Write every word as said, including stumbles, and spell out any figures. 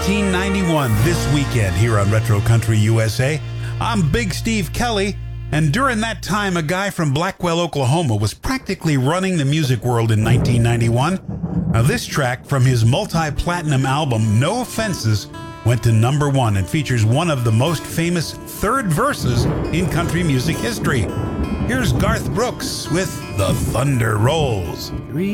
nineteen ninety-one this weekend here on Retro Country U S A. I'm Big Steve Kelly, and during that time, a guy from Blackwell, Oklahoma was practically running the music world in nineteen ninety-one. Now, this track from his multi-platinum album, No Offenses, went to number one and features one of the most famous third verses in country music history. Here's Garth Brooks with The Thunder Rolls.